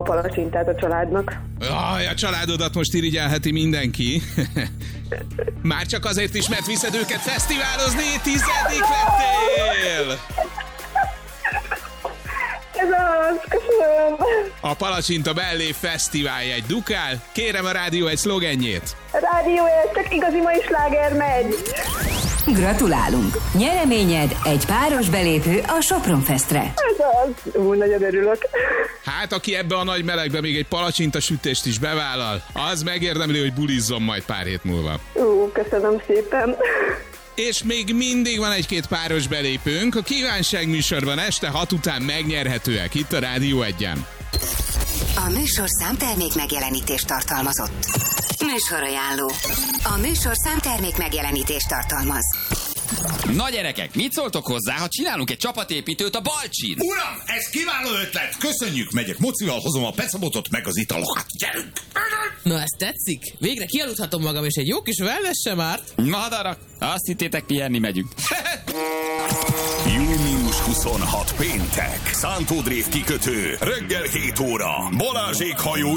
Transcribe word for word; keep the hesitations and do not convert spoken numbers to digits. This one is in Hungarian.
palacsintát a családnak. Aj, a családodat most irigyelheti mindenki. Már csak azért is, mert viszed őket fesztiválozni, tizedik lettél! Ez az, köszönöm. A Palacsinta Bellé Fesztiváljegy dukál. Kérem a rádió egy szlogenjét. A rádió, ez csak igazi mai sláger megy. Gratulálunk! Nyereményed egy páros belépő a Sopron Festre. Ez az. Ú, nagyon örülök. Hát, aki ebbe a nagy melegbe még egy palacsinta sütést is bevállal, az megérdemli, hogy bulizzon majd pár hét múlva. Ú, köszönöm szépen. És még mindig van egy-két páros belépőnk. A kívánság műsorban este hat után megnyerhetőek itt a Rádió egyen. A műsorszám termék megjelenítést tartalmazott. Műsorajánló. A műsorszám termék megjelenítést tartalmaz. Na gyerekek, mit szóltok hozzá, ha csinálunk egy csapatépítőt a Balcsin? Uram, ez kiváló ötlet! Köszönjük, megyek mocival, hozom a pecabotot meg az italokat. Gyerünk! Na, ez tetszik? Végre kialudhatom magam, és egy jó kis wellness sem árt. Madarak, azt hittétek, pihenni megyünk. június huszonhatodika péntek. Szántódrév kikötő. Reggel hét óra. Balázsék hajó